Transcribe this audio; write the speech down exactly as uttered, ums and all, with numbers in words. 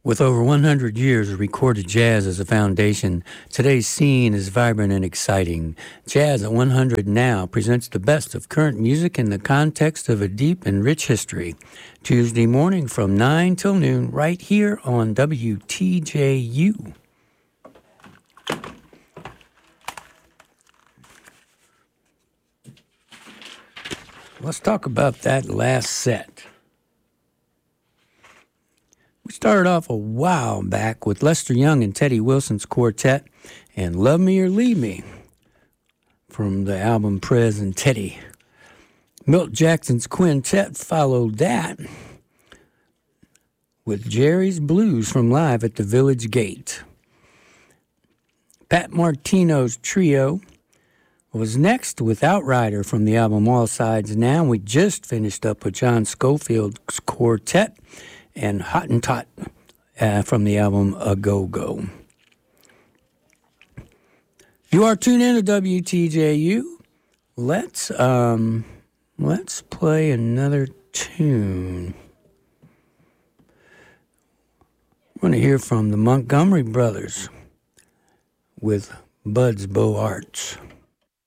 With over one hundred years of recorded jazz as a foundation, today's scene is vibrant and exciting. Jazz at one hundred Now presents the best of current music in the context of a deep and rich history. Tuesday morning from nine till noon, right here on W T J U. Let's talk about that last set. We started off a while back with Lester Young and Teddy Wilson's quartet and Love Me or Leave Me from the album Prez and Teddy. Milt Jackson's quintet followed that with Jerry's Blues from Live at the Village Gate. Pat Martino's trio was next with Outrider from the album All Sides Now. We just finished up with John Scofield's quartet and Hottentot uh, from the album A Go Go. You are tuned in to W T J U. Let's um, let's play another tune. We're going to hear from the Montgomery Brothers with Bud's Beaux Arts.